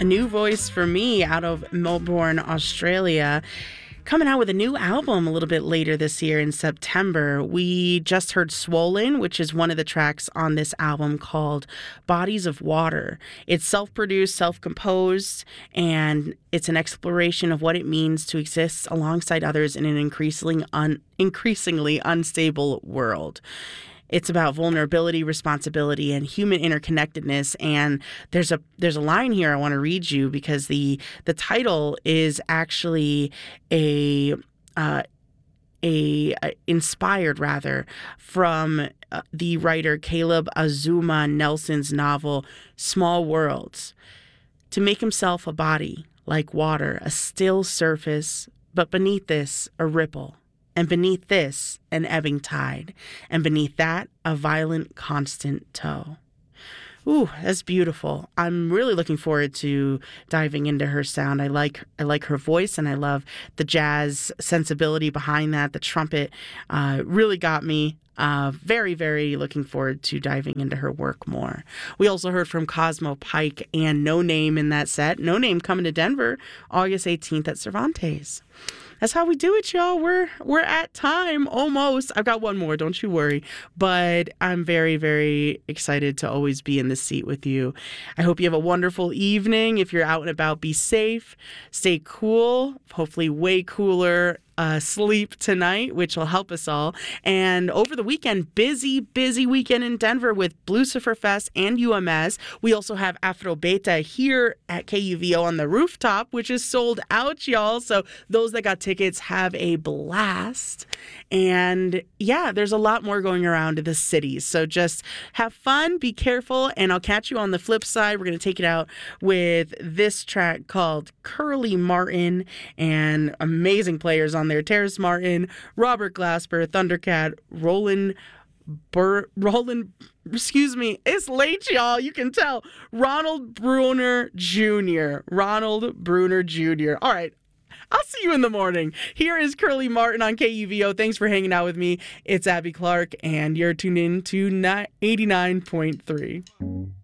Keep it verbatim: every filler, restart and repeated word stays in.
a new voice for me out of Melbourne, Australia, coming out with a new album a little bit later this year in September. We just heard Swollen, which is one of the tracks on this album called Bodies of Water. It's self-produced, self-composed, and it's an exploration of what it means to exist alongside others in an increasingly, un- increasingly unstable world. It's about vulnerability, responsibility, and human interconnectedness. And there's a there's a line here I want to read you because the the title is actually a uh, a, a inspired rather from uh, the writer Caleb Azuma Nelson's novel Small Worlds. To make himself a body like water, a still surface, but beneath this a ripple. And beneath this, an ebbing tide. And beneath that, a violent, constant tow. Ooh, that's beautiful. I'm really looking forward to diving into her sound. I like I like her voice, and I love the jazz sensibility behind that. The trumpet uh, really got me. Uh, very, very looking forward to diving into her work more. We also heard from Cosmo Pike and No Name in that set. No Name coming to Denver August eighteenth at Cervantes. That's how we do it, y'all. We're we're at time almost. I've got one more, don't you worry. But I'm very, very excited to always be in this seat with you. I hope you have a wonderful evening. If you're out and about, be safe, stay cool, hopefully way cooler. Uh, sleep tonight, which will help us all. And over the weekend, busy, busy weekend in Denver with Blucifer Fest and U M S. We also have Afro Beta here at K U V O on the rooftop, which is sold out, y'all. So those that got tickets have a blast. And yeah, there's a lot more going around in the city. So just have fun, be careful, and I'll catch you on the flip side. We're going to take it out with this track called Curly Martin and amazing players on there. Terrace Martin, Robert Glasper, Thundercat, Roland Bur- Roland, excuse me, it's late, y'all. You can tell. Ronald Bruner Junior Ronald Bruner Junior All right. I'll see you in the morning. Here is Curly Martin on K U V O. Thanks for hanging out with me. It's Abby Clark, and you're tuned in to eighty-nine point three.